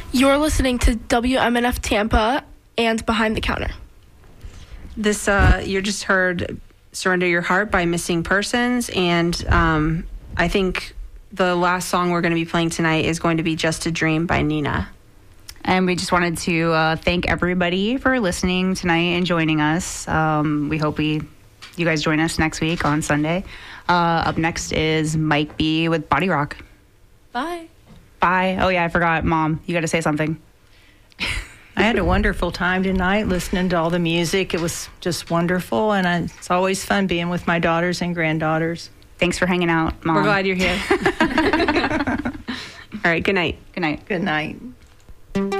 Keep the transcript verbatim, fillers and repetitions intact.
You're listening to W M N F Tampa and Behind the Counter. This, uh, you just heard Surrender Your Heart by Missing Persons, and um, I think the last song we're going to be playing tonight is going to be Just a Dream by Nina. And we just wanted to uh, thank everybody for listening tonight and joining us. Um, we hope we you guys join us next week on Sunday. Uh, up next is Mike B with Body Rock. Bye. Bye. Oh, yeah, I forgot. Mom, you got to say something. I had a wonderful time tonight listening to all the music. It was just wonderful, and I, it's always fun being with my daughters and granddaughters. Thanks for hanging out, Mom. We're glad you're here. All right, good night. Good night. Good night.